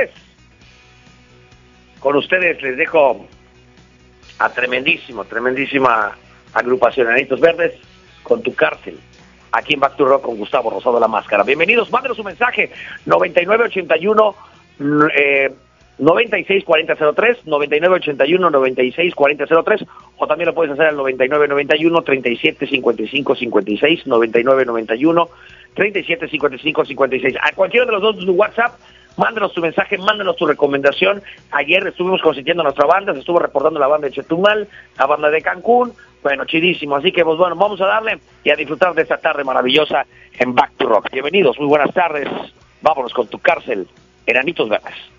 tardes. Con ustedes les dejo a tremendísima agrupación Enanitos Verdes con Tu Cárcel. Aquí en Back to Rock con Gustavo Rosado La Máscara. Bienvenidos, mándenos su mensaje 9981 964003, 9981 964003, o también lo puedes hacer al 9991 375556, 9991 375556. A cualquiera de los dos de WhatsApp, mándenos tu mensaje, mándenos tu recomendación. Ayer estuvimos consintiendo a nuestra banda, se estuvo reportando la banda de Chetumal, la banda de Cancún. Bueno, chidísimo, así que pues bueno, vamos a darle y a disfrutar de esta tarde maravillosa en Back to Rock. Bienvenidos, muy buenas tardes. Vámonos con Tu Cárcel, Enanitos Verdes.